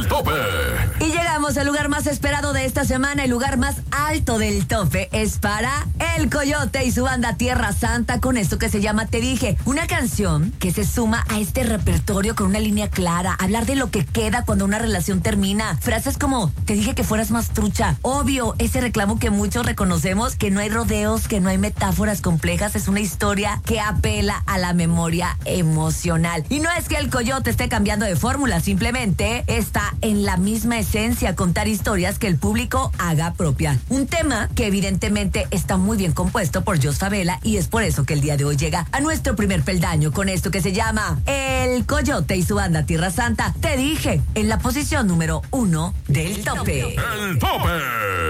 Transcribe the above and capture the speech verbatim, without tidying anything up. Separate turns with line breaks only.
tope.
Y llegamos al lugar más esperado de esta semana. El lugar más alto del tope es para El Coyote y su banda Tierra Santa con esto que se llama Te Dije. Una canción que se suma a este repertorio con una línea clara. Hablar de lo que queda cuando una relación termina. Frases como, te dije que fueras más trucha. Obvio, ese reclamo que muchos reconocemos, que no hay rodeos, que no hay metáforas complejas. Es una historia que apela a la memoria emocional. Y no es que El Coyote esté cambiando de fórmula, simplemente está en la misma esencia, contar historias que el público haga propia. Un tema que evidentemente está muy bien compuesto por Jos Favela y es por eso que el día de hoy llega a nuestro primer peldaño con esto que se llama El Coyote y su banda Tierra Santa. Te dije, en la posición número uno del tope.
El tope.